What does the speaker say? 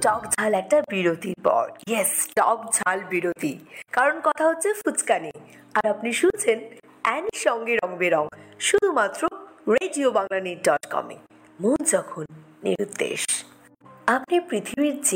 টক ঝাল একটা বিরতির পর। ইয়েস, টক ঝাল বিরতি, কারণ কথা হচ্ছে ফুচকা নিয়ে। আর আপনি শুনছেন অ্যানির সঙ্গে রং বেরং, শুধুমাত্র রেডিও বাংলা নেট .com-এ। মন যখন নিরুদ্দেশ। আপনি পৃথিবীর যে